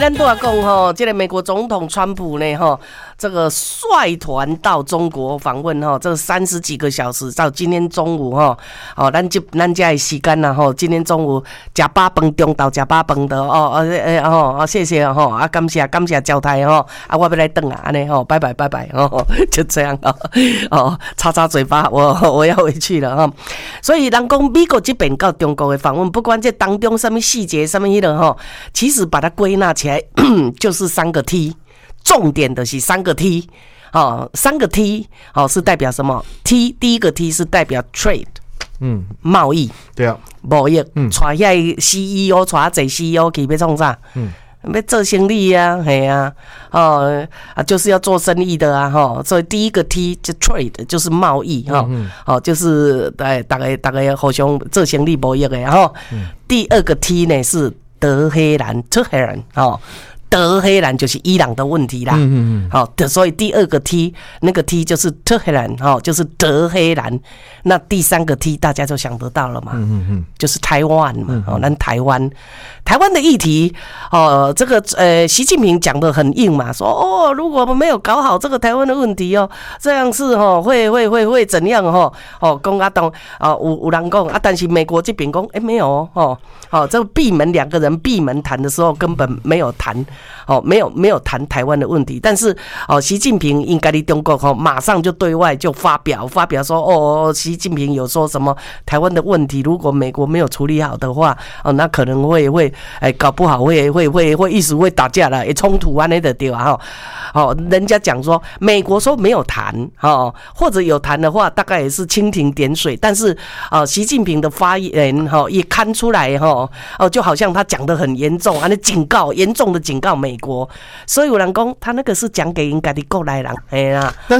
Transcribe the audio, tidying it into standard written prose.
咱都要讲吼，这个美国总统川普呢，吼，这个率团到中国访问吼，这30几个小时，到今天中午吼，哦，咱家的时间啦吼，今天中午吃饱饭，中昼吃饱饭的哦，谢谢吼，啊，感谢交代吼，啊，我要来等啊，安尼吼，拜拜哦，就这样哦，擦嘴巴，我要回去了哈。所以人讲美国这边到中国的访问，不管这当中什么细节，什么迄个吼，其实把它归纳起来就是3个 T， 重点的是3个 T， 3个 T 是代表什么 ？T 第一个 T 是代表 trade， 贸易， 对啊， 贸易，带遐 CEO， 带侪 CEO 去要创啥？要做生意啊，嘿啊，就是要做生意的啊，所以第一个 T 就 trade 就是贸易就是大家互相做生意贸易的哈。第二个 T 呢是德黑兰，德黑兰就是伊朗的问题啦，所以第二个 T 那个 T 就是德黑兰，就是德黑兰。那第3个 T 大家就想得到了嘛，就是台湾嘛，那台湾的议题，这个习近平讲得很硬嘛，说如果我们没有搞好这个台湾的问题这样是会怎样讲啊当有人讲啊，但是美国这边讲没有这个2个人闭门谈的时候根本没有谈。没有谈台湾的问题，但是习近平应该在中国马上就对外就发表说习近平有说什么台湾的问题，如果美国没有处理好的话那可能会搞不好会一时会打架了，会冲突啊那的对吧？人家讲说美国说没有谈或者有谈的话，大概也是蜻蜓点水，但是习近平的发言也看出来就好像他讲得很严重，严重的警告美国，所以有人讲他那个是讲给人家的过来人， 但